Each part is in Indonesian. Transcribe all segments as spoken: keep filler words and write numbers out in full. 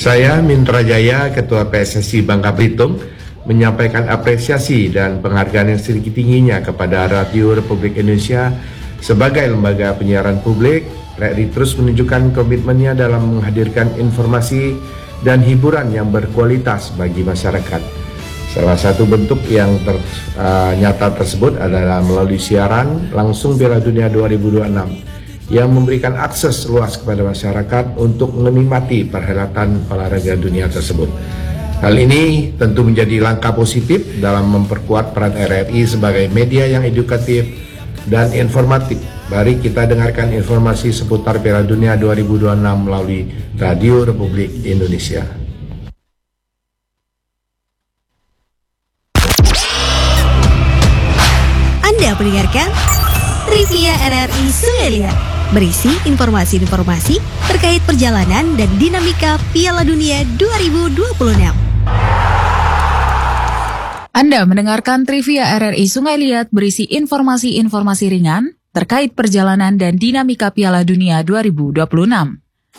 Saya Mintra Jaya, Ketua P S S I Bangka Belitung, menyampaikan apresiasi dan penghargaan yang setinggi-tingginya kepada Radio Republik Indonesia sebagai lembaga penyiaran publik. R R I terus menunjukkan komitmennya dalam menghadirkan informasi dan hiburan yang berkualitas bagi masyarakat. Salah satu bentuk yang ter, uh, nyata tersebut adalah melalui siaran langsung Piala Dunia dua ribu dua puluh enam yang memberikan akses luas kepada masyarakat untuk menikmati perhelatan olahraga dunia tersebut. Hal ini tentu menjadi langkah positif dalam memperkuat peran R R I sebagai media yang edukatif dan informatif. Mari kita dengarkan informasi seputar Piala Dunia dua ribu dua puluh enam melalui Radio Republik Indonesia. Anda mendengarkan Trivia R R I Sungai Liat, berisi informasi-informasi terkait perjalanan dan dinamika Piala Dunia dua ribu dua puluh enam. Anda mendengarkan Trivia R R I Sungai Liat berisi informasi-informasi ringan terkait perjalanan dan dinamika Piala Dunia dua ribu dua puluh enam.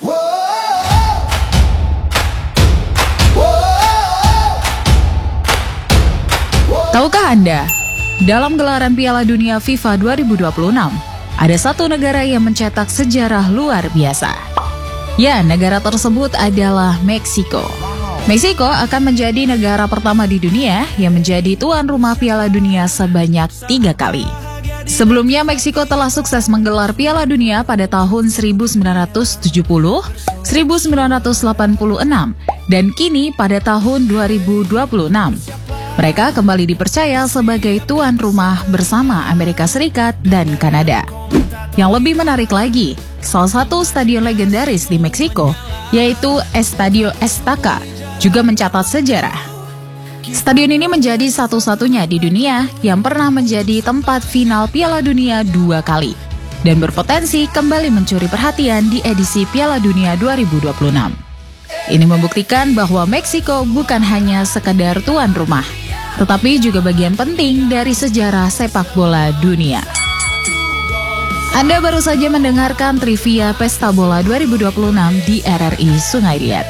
Tahukah Anda, dalam gelaran Piala Dunia FIFA dua ribu dua puluh enam, ada satu negara yang mencetak sejarah luar biasa. Ya, negara tersebut adalah Meksiko. Meksiko akan menjadi negara pertama di dunia yang menjadi tuan rumah Piala Dunia sebanyak tiga kali. Sebelumnya, Meksiko telah sukses menggelar Piala Dunia pada tahun seribu sembilan ratus tujuh puluh, seribu sembilan ratus delapan puluh enam, dan kini pada tahun dua ribu dua puluh enam. Mereka kembali dipercaya sebagai tuan rumah bersama Amerika Serikat dan Kanada. Yang lebih menarik lagi, salah satu stadion legendaris di Meksiko, yaitu Estadio Azteca, juga mencatat sejarah. Stadion ini menjadi satu-satunya di dunia yang pernah menjadi tempat final Piala Dunia dua kali dan berpotensi kembali mencuri perhatian di edisi Piala Dunia dua ribu dua puluh enam. Ini membuktikan bahwa Meksiko bukan hanya sekedar tuan rumah, tetapi juga bagian penting dari sejarah sepak bola dunia. Anda baru saja mendengarkan Trivia Pesta Bola dua ribu dua puluh enam di R R I Sungai Liat.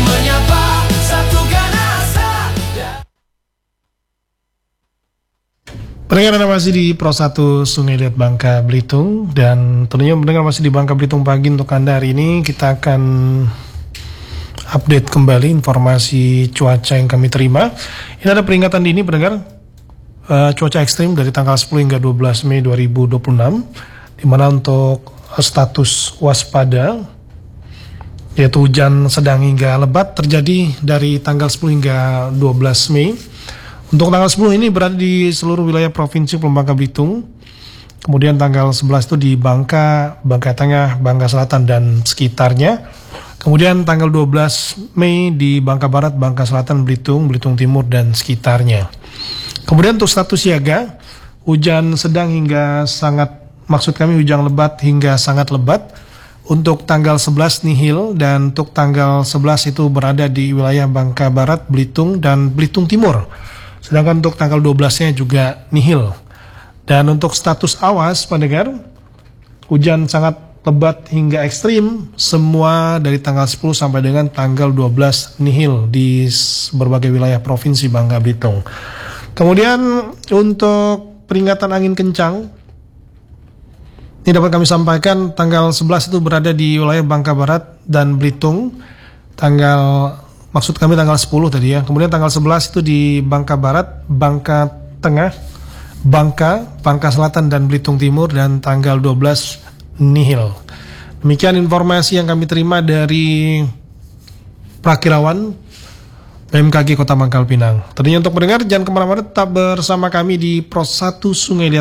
Pendengar Anda masih di Pro satu Sungai Liat Bangka Belitung, dan tentunya mendengar masih di Bangka Belitung pagi. Untuk Anda hari ini kita akan update kembali informasi cuaca yang kami terima. Ini ada peringatan dini pendengar uh, cuaca ekstrim dari tanggal sepuluh hingga dua belas Mei dua ribu dua puluh enam, di mana untuk status waspada yaitu hujan sedang hingga lebat terjadi dari tanggal sepuluh hingga dua belas Mei. Untuk tanggal sepuluh ini berada di seluruh wilayah Provinsi Pulau Bangka Belitung. Kemudian tanggal sebelas itu di Bangka, Bangka Tengah, Bangka Selatan dan sekitarnya. Kemudian tanggal dua belas Mei di Bangka Barat, Bangka Selatan, Belitung, Belitung Timur dan sekitarnya. Kemudian untuk status siaga, hujan sedang hingga sangat, maksud kami hujan lebat hingga sangat lebat. Untuk tanggal sebelas nihil, dan untuk tanggal sebelas itu berada di wilayah Bangka Barat, Belitung dan Belitung Timur. Sedangkan untuk tanggal dua belasnya juga nihil. Dan untuk status awas pendengar, hujan sangat lebat hingga ekstrim semua dari tanggal sepuluh sampai dengan tanggal dua belas nihil di berbagai wilayah Provinsi Bangka Belitung. Kemudian untuk peringatan angin kencang, ini dapat kami sampaikan tanggal sebelas itu berada di wilayah Bangka Barat dan Belitung. Tanggal Maksud kami tanggal sepuluh tadi ya. Kemudian tanggal sebelas itu di Bangka Barat, Bangka Tengah, Bangka, Bangka Selatan dan Belitung Timur, dan tanggal dua belas nihil. Demikian informasi yang kami terima dari Prakirawan B M K G Kota Pangkal Pinang. Tentunya untuk mendengar jangan kemana-mana, tetap bersama kami di Pro satu Sungai Liat